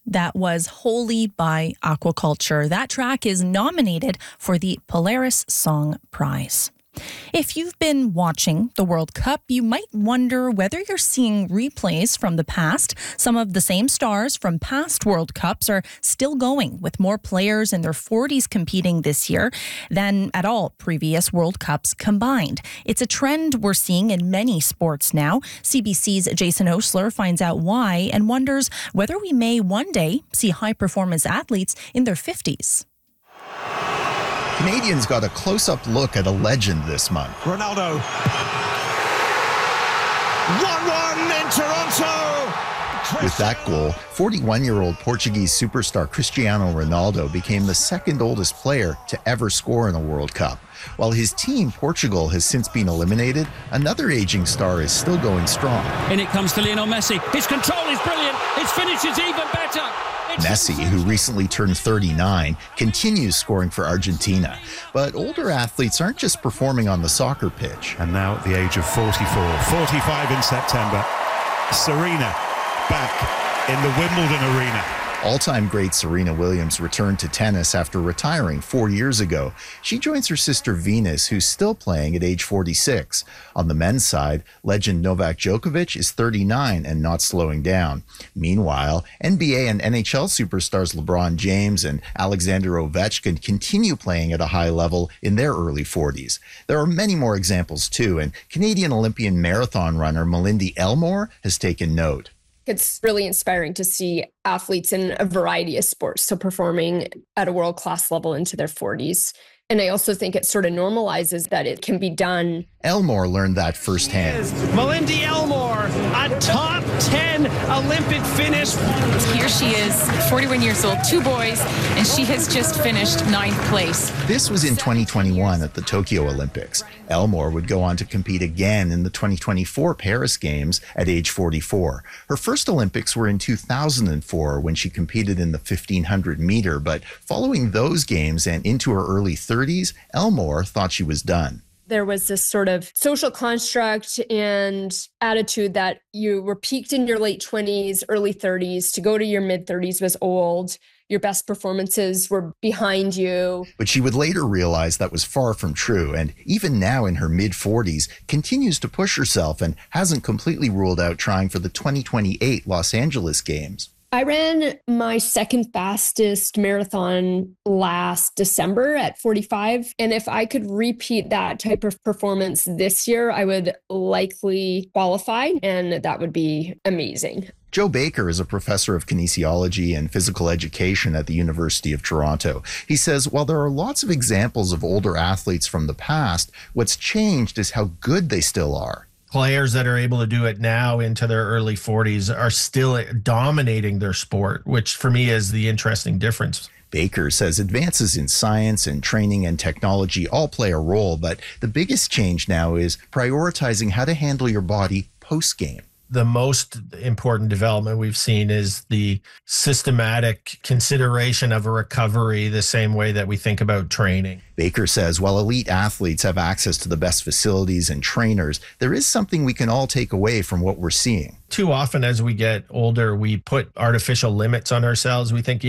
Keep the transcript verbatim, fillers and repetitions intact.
That was Holy by Aquaculture. That track is nominated for the Polaris Song Prize. If you've been watching the World Cup, you might wonder whether you're seeing replays from the past. Some of the same stars from past World Cups are still going, with more players in their forties competing this year than at all previous World Cups combined. It's a trend we're seeing in many sports now. C B C's Jason Osler finds out why and wonders whether we may one day see high-performance athletes in their fifties. Canadians got a close-up look at a legend this month. Ronaldo. one one in Toronto. With that goal, forty-one-year-old Portuguese superstar Cristiano Ronaldo became the second oldest player to ever score in a World Cup. While his team, Portugal, has since been eliminated, another aging star is still going strong. In it comes to Lionel Messi. His control is brilliant. His finish is even better. Messi, who recently turned thirty-nine, continues scoring for Argentina. But older athletes aren't just performing on the soccer pitch. And now at the age of forty-four, forty-five in September, Serena back in the Wimbledon arena. All-time great Serena Williams returned to tennis after retiring four years ago. She joins her sister Venus, who's still playing at age forty-six. On the men's side, legend Novak Djokovic is thirty-nine and not slowing down. Meanwhile, N B A and N H L superstars LeBron James and Alexander Ovechkin continue playing at a high level in their early forties. There are many more examples too, and Canadian Olympian marathon runner Malindi Elmore has taken note. It's really inspiring to see athletes in a variety of sports, so performing at a world-class level into their forties. And I also think it sort of normalizes that it can be done. Elmore learned that firsthand. Malindi Elmore, a top ten Olympic finish. Here she is, forty-one years old, two boys, and she has just finished ninth place. This was in twenty twenty-one at the Tokyo Olympics. Elmore would go on to compete again in the twenty twenty-four Paris Games at age forty-four. Her first Olympics were in two thousand four when she competed in the fifteen hundred meter, but following those games and into her early thirties, Elmore thought she was done. There was this sort of social construct and attitude that you were peaked in your late twenties, early thirties. To go to your mid thirties was old. Your best performances were behind you. But she would later realize that was far from true, and even now in her mid forties, continues to push herself and hasn't completely ruled out trying for the twenty twenty-eight Los Angeles Games. I ran my second fastest marathon last December at forty-five. And if I could repeat that type of performance this year, I would likely qualify, and that would be amazing. Joe Baker is a professor of kinesiology and physical education at the University of Toronto. He says while there are lots of examples of older athletes from the past, what's changed is how good they still are. Players that are able to do it now into their early forties are still dominating their sport, which for me is the interesting difference. Baker says advances in science and training and technology all play a role, but the biggest change now is prioritizing how to handle your body post-game. The most important development we've seen is the systematic consideration of a recovery the same way that we think about training. Baker says while elite athletes have access to the best facilities and trainers, there is something we can all take away from what we're seeing. Too often as we get older, we put artificial limits on ourselves. We think,